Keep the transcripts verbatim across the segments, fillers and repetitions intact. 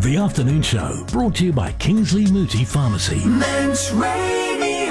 The Afternoon Show, brought to you by Kingsley Moody Pharmacy. Manx Radio.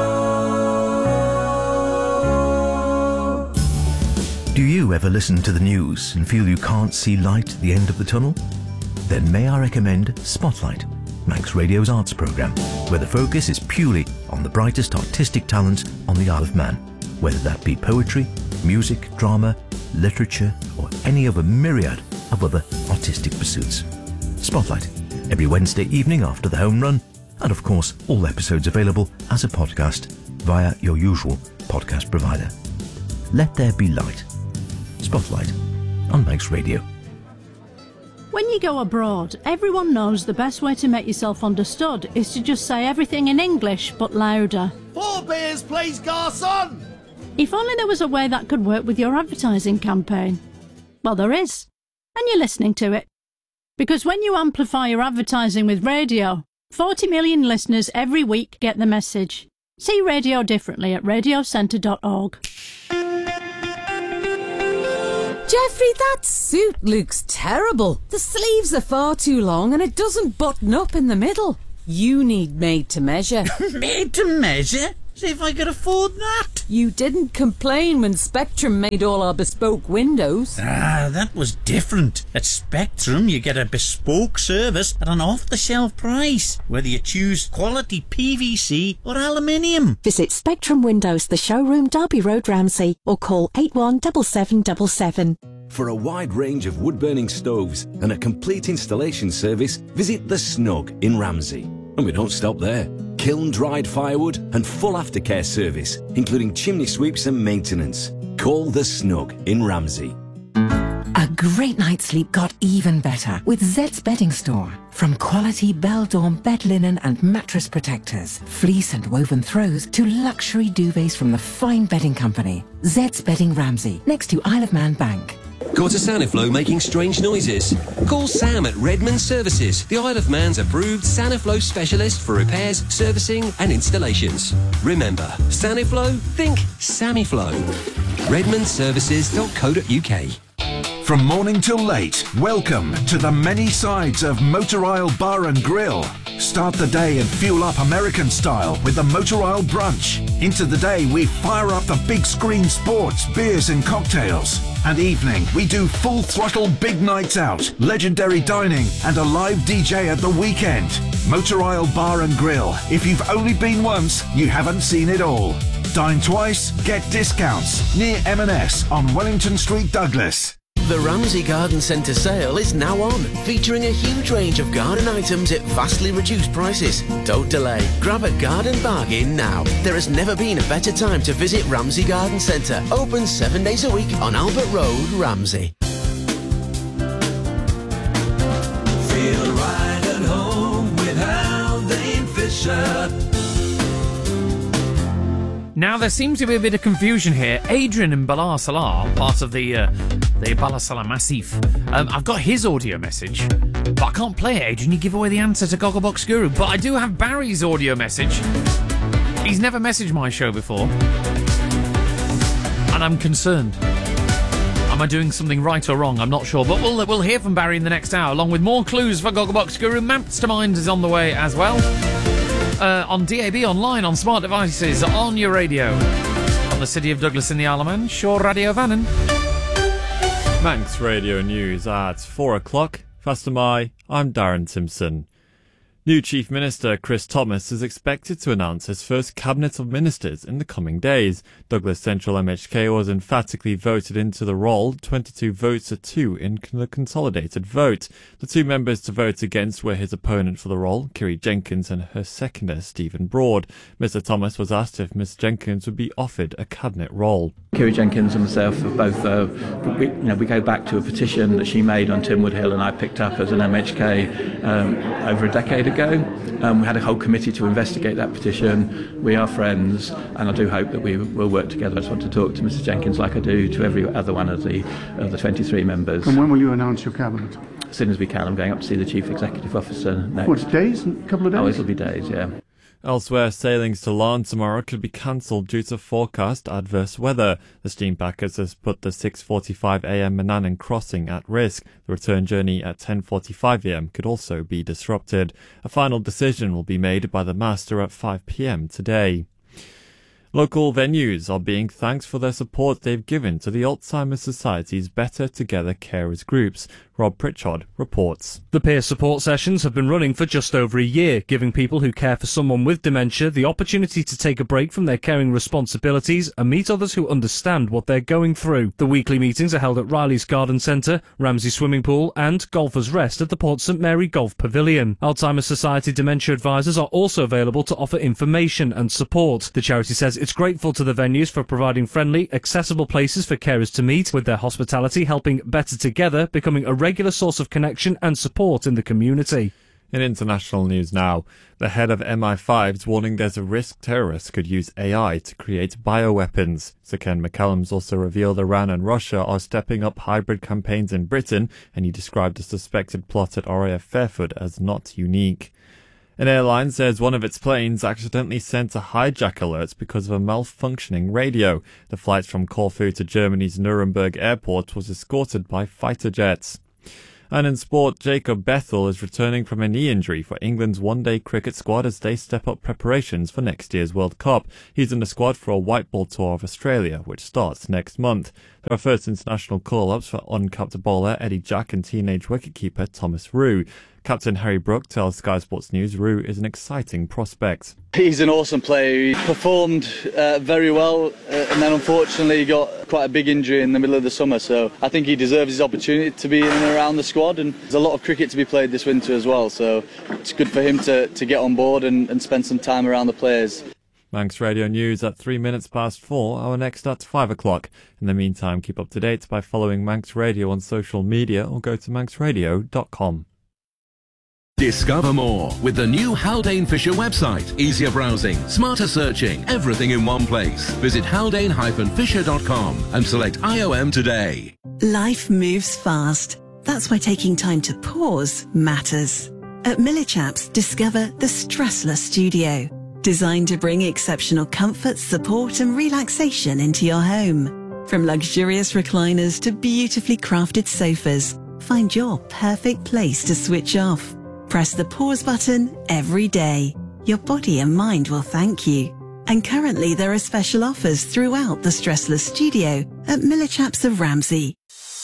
Do you ever listen to the news and feel you can't see light at the end of the tunnel? Then may I recommend Spotlight, Manx Radio's arts programme, where the focus is purely on the brightest artistic talents on the Isle of Man, whether that be poetry, music, drama, literature, or any other myriad of other artistic pursuits. Spotlight, every Wednesday evening after the home run, and of course all episodes available as a podcast via your usual podcast provider. Let there be light. Spotlight on Manx Radio. When you go abroad, everyone knows the best way to make yourself understood is to just say everything in English but louder. Four beers, please, garçon! If only there was a way that could work with your advertising campaign. Well, there is. And you're listening to it. Because when you amplify your advertising with radio, forty million listeners every week get the message. See radio differently at radio centre dot org. Jeffrey, that suit looks terrible. The sleeves are far too long and it doesn't button up in the middle. You need made to measure. Made to measure? See if I could afford that. You didn't complain when Spectrum made all our bespoke windows. Ah, that was different. At Spectrum, you get a bespoke service at an off-the-shelf price, whether you choose quality P V C or aluminium. Visit Spectrum Windows, the showroom, Derby Road, Ramsey, or call eight one seven seven seven seven. For a wide range of wood-burning stoves and a complete installation service, visit The Snug in Ramsey. And we don't stop there. Kiln-dried firewood and full aftercare service, including chimney sweeps and maintenance. Call The Snug in Ramsey. A great night's sleep got even better with Zed's Bedding Store. From quality Beldorm bed linen and mattress protectors, fleece and woven throws, to luxury duvets from the fine bedding company. Zed's Bedding Ramsey, next to Isle of Man Bank. Got a Saniflow making strange noises? Call Sam at Redmond Services, the Isle of Man's approved Saniflow specialist for repairs, servicing and installations. Remember, Saniflow, think Samiflow. redmond services dot co dot uk. From morning till late, welcome to the many sides of Motor Isle Bar and Grill. Start the day and fuel up American style with the Motor Isle Brunch. Into the day, we fire up the big screen sports, beers and cocktails. And evening, we do full throttle big nights out, legendary dining and a live D J at the weekend. Motor Isle Bar and Grill. If you've only been once, you haven't seen it all. Dine twice, get discounts. Near M and S on Wellington Street, Douglas. The Ramsey Garden Centre sale is now on, featuring a huge range of garden items at vastly reduced prices. Don't delay. Grab a garden bargain now. There has never been a better time to visit Ramsey Garden Centre. Open seven days a week on Albert Road, Ramsey. Feel right at home with Haldane Fisher. Now, there seems to be a bit of confusion here. Adrian in Balar Salar, part of the uh, the Balar Salar Massif, um, I've got his audio message, but I can't play it, Adrian. You give away the answer to Gogglebox Guru. But I do have Barry's audio message. He's never messaged my show before, and I'm concerned. Am I doing something right or wrong? I'm not sure, but we'll we'll hear from Barry in the next hour, along with more clues for Gogglebox Guru. Mastermind is on the way as well. Uh, on D A B, online, on smart devices, on your radio. On the City of Douglas in the Isle of Man, Shaw Radio Vannon. Manx Radio News at four o'clock. Faster Mai, I'm Darren Simpson. New Chief Minister Chris Thomas is expected to announce his first Cabinet of Ministers in the coming days. Douglas Central M H K was emphatically voted into the role, twenty-two votes to two in the consolidated vote. The two members to vote against were his opponent for the role, Kiri Jenkins, and her seconder, Stephen Broad. Mister Thomas was asked if Miss Jenkins would be offered a cabinet role. Kiri Jenkins and myself have both, uh, we, you know, we go back to a petition that she made on Tynwood Hill and I picked up as an M H K um, over a decade ago. Um, we had a whole committee to investigate that petition. We are friends, and I do hope that we will work together. I just want to talk to Missus Jenkins like I do to every other one of the of the twenty-three members. And when will you announce your cabinet? As soon as we can. I'm going up to see the Chief Executive Officer next. What, days? A couple of days? Oh, it'll be days, yeah. Elsewhere, sailings to Larne tomorrow could be cancelled due to forecast adverse weather. The steam packers has put the six forty-five a m Manannan crossing at risk. The return journey at ten forty-five a m could also be disrupted. A final decision will be made by the master at five p m today. Local venues are being thanked for their support they've given to the Alzheimer's Society's Better Together carers groups. Rob Pritchard reports. The peer support sessions have been running for just over a year, giving people who care for someone with dementia the opportunity to take a break from their caring responsibilities and meet others who understand what they're going through. The weekly meetings are held at Riley's Garden Centre, Ramsey Swimming Pool and Golfers Rest at the Port St Mary Golf Pavilion. Alzheimer's Society dementia advisors are also available to offer information and support. The charity says it's grateful to the venues for providing friendly, accessible places for carers to meet, with their hospitality helping Better Together becoming a regular source of connection and support in the community. In international news now, the head of M I five is warning there's a risk terrorists could use A I to create bioweapons. Sir Ken McCallum's also revealed Iran and Russia are stepping up hybrid campaigns in Britain, and he described the suspected plot at R A F Fairford as not unique. An airline says one of its planes accidentally sent a hijack alert because of a malfunctioning radio. The flight from Corfu to Germany's Nuremberg airport was escorted by fighter jets. And in sport, Jacob Bethel is returning from a knee injury for England's one-day cricket squad as they step up preparations for next year's World Cup. He's in the squad for a white ball tour of Australia, which starts next month. There are first international call-ups for uncapped bowler Eddie Jack and teenage wicketkeeper Thomas Rue. Captain Harry Brook tells Sky Sports News Rue is an exciting prospect. He's an awesome player. He performed uh, very well uh, and then unfortunately he got quite a big injury in the middle of the summer, so I think he deserves his opportunity to be in and around the squad, and there's a lot of cricket to be played this winter as well, so it's good for him to, to get on board and, and spend some time around the players. Manx Radio News at three minutes past four, our next at five o'clock. In the meantime, keep up to date by following Manx Radio on social media or go to manx radio dot com. Discover more with the new Haldane Fisher website. Easier browsing, smarter searching, everything in one place. Visit haldane dash fisher dot com and select I O M today. Life moves fast. That's why taking time to pause matters. At Millichaps, discover the Stressless Studio. Designed to bring exceptional comfort, support and relaxation into your home. From luxurious recliners to beautifully crafted sofas, find your perfect place to switch off. Press the pause button every day. Your body and mind will thank you. And currently there are special offers throughout the Stressless Studio at Millichaps of Ramsey.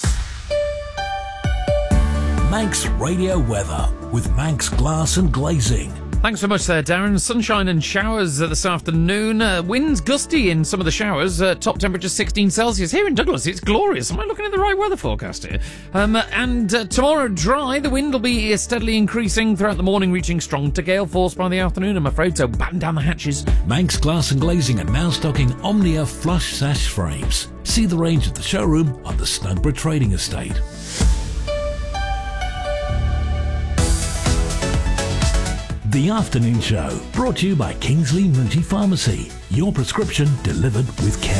Manx Radio Weather with Manx Glass and Glazing. Thanks so much there, Darren. Sunshine and showers uh, this afternoon. Uh, winds gusty in some of the showers. Uh, top temperature sixteen Celsius. Here in Douglas, it's glorious. Am I looking at the right weather forecast here? Um, and uh, tomorrow, dry. The wind will be steadily increasing throughout the morning, reaching strong to gale force by the afternoon, I'm afraid, so batten down the hatches. Manx Glass and Glazing are now stocking Omnia flush sash frames. See the range at the showroom on the Snugborough Trading Estate. The Afternoon Show, brought to you by Kingsley Moonty Pharmacy. Your prescription delivered with care.